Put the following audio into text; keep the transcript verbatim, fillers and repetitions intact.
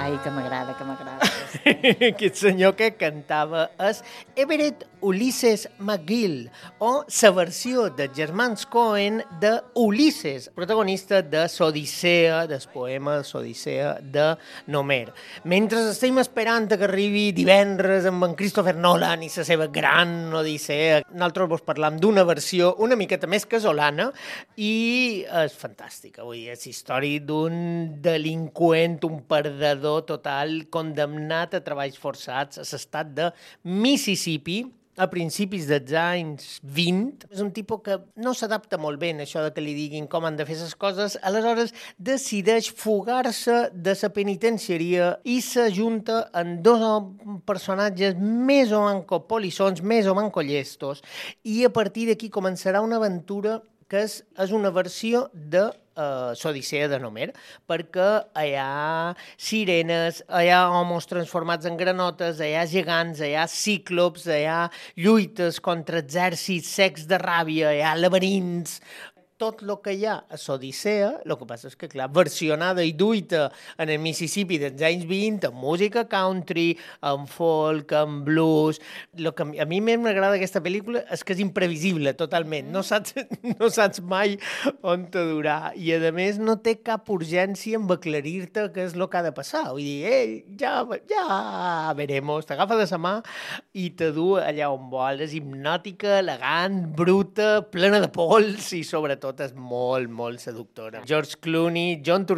Ai, que m'agrada, que m'agrada. Aquest senyor que cantava és Everett Ulysses McGill, o la versió dels germans Coen de Ulisses, protagonista de l'Odissea, del poema l'Odissea de Homer. Mentre estem esperant que arribi divendres amb en Christopher Nolan i la seva gran Odissea, nosaltres vos parlam d'una versió una miqueta més casolana i és fantàstica. Vull dir, és història d'un delinqüent, un perdedor total, condemnat a treballs forçats a l'estat de Mississippi a principis dels anys vint. És un tipus que no s'adapta molt bé en això de que li diguin com han de fer les coses, aleshores decideix fugar-se de la penitenciaria i s'ajunta amb dos personatges més o manco polissons, més o manco llestos, i a partir d'aquí començarà una aventura que és, és una versió de uh, l'Odissea de Homer, perquè hi ha sirenes, hi ha homes transformats en granotes, hi ha gegants, hi ha cíclops, hi ha lluites contra exèrcits secs de ràbia, hi ha laberints. Tot el que hi ha a l'Odissea, el que passa és que, clar, versionada i duita en el Mississippi dels anys vint, amb música country, amb folk, amb blues. El que a mi més m'agrada d'aquesta pel·lícula és que és imprevisible totalment. No saps, no saps mai on te durà. I, a més, no té cap urgència en aclarir-te què és el que ha de passar. Vull dir, eh, ja, ja veremos. T'agafa de la mà i te du allà on vol. És hipnòtica, elegant, bruta, plena de pols i, sobretot, és molt, molt seductora. George Clooney, John Turturro,